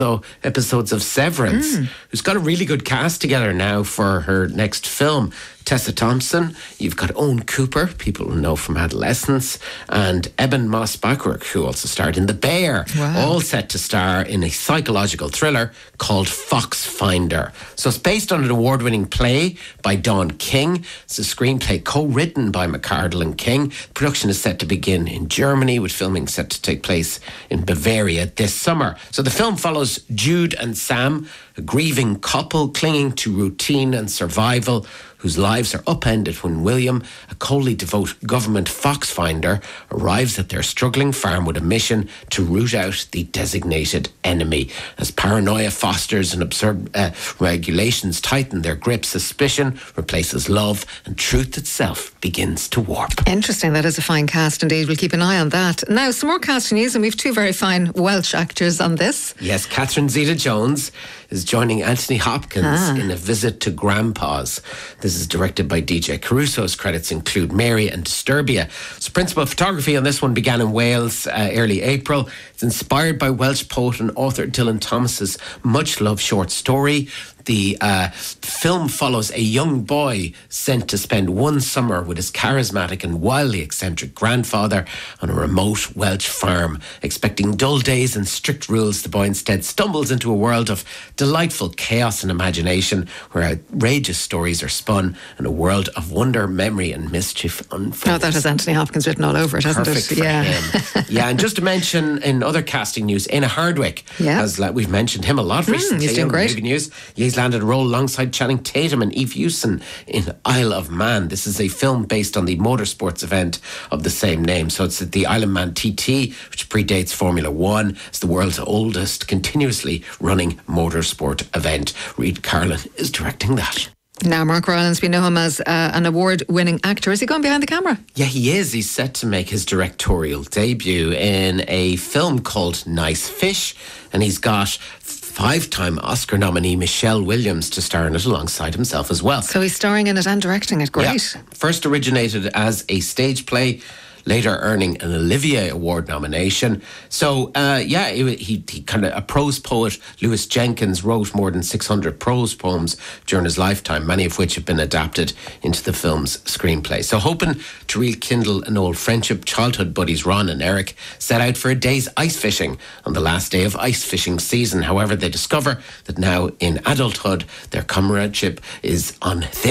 episodes of Severance, who's got a really good cast together now for her next film. Tessa Thompson, you've got Owen Cooper, people will know from Adolescence, and Eben Moss-Bachrach, who also starred in The Bear, all set to star in a psychological thriller called Foxfinder. So it's based on an award-winning play by Dawn King. It's a screenplay co-written by McArdle and King. Production is set to begin in Germany, with filming set to take place in Bavaria this summer. So the film follows Jude and Sam, a grieving couple clinging to routine and survival, whose lives are upended when William, a coldly devout government foxfinder, arrives at their struggling farm with a mission to root out the designated enemy. As paranoia fosters and absurd regulations tighten their grip, suspicion replaces love and truth itself begins to warp. Interesting. That is a fine cast indeed. We'll keep an eye on that. Now, some more casting news, and we've two very fine Welsh actors on this. Yes, Catherine Zeta-Jones is joining Anthony Hopkins in A Visit to Grandpa's. This is directed by DJ Caruso's. Credits include Mary and Disturbia. So principal photography on this one began in Wales early April. It's inspired by Welsh poet and author Dylan Thomas's much-loved short story. The film follows a young boy sent to spend one summer with his charismatic and wildly eccentric grandfather on a remote Welsh farm. Expecting dull days and strict rules, the boy instead stumbles into a world of delightful chaos and imagination, where outrageous stories are spun and a world of wonder, memory and mischief unfolds. Oh, that has Anthony Hopkins written all over it, hasn't Perfect it? for him. Yeah, and just to mention in other casting news, Éanna Hardwicke, as we've mentioned him a lot recently. He's doing great. News. He's landed a role alongside Channing Tatum and Eve Hewson in Isle of Man. This is a film based on the motorsports event of the same name. So it's at the Isle of Man TT, which predates Formula One. It's the world's oldest continuously running motorsport event. Reid Carlin is directing that. Now, Mark Rylance, we know him as an award-winning actor. Is he going behind the camera? Yeah, he is. He's set to make his directorial debut in a film called Nice Fish, and he's got five-time Oscar nominee Michelle Williams to star in it alongside himself as well. So he's starring in it and directing it. Great. Yeah. First originated as a stage play, later earning an Olivier Award nomination. So, he kind of, a prose poet, Lewis Jenkins, wrote more than 600 prose poems during his lifetime, many of which have been adapted into the film's screenplay. So, hoping to rekindle an old friendship, childhood buddies Ron and Eric set out for a day's ice fishing on the last day of ice fishing season. However, they discover that now in adulthood, their comradeship is on thin